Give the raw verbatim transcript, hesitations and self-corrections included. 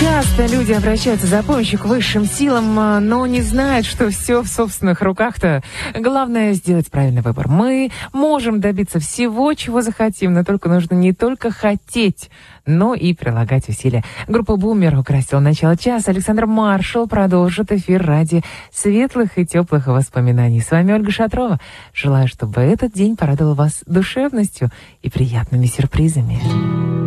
Часто люди обращаются за помощью к высшим силам, но не знают, что все в собственных руках-то. Главное — сделать правильный выбор. Мы можем добиться всего, чего захотим, но только нужно не только хотеть, но и прилагать усилия. Группа «Бумер» украсила начало часа. Александр Маршал продолжит эфир ради светлых и теплых воспоминаний. С вами Ольга Шатрова. Желаю, чтобы этот день порадовал вас душевностью и приятными сюрпризами.